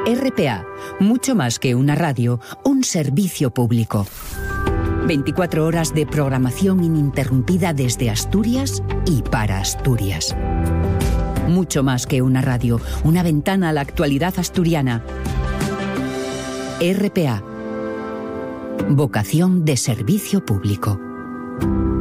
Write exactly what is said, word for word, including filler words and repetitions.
R P A, mucho más que una radio, un servicio público. veinticuatro horas de programación ininterrumpida desde Asturias y para Asturias. Mucho más que una radio, una ventana a la actualidad asturiana. R P A. Vocación de servicio público.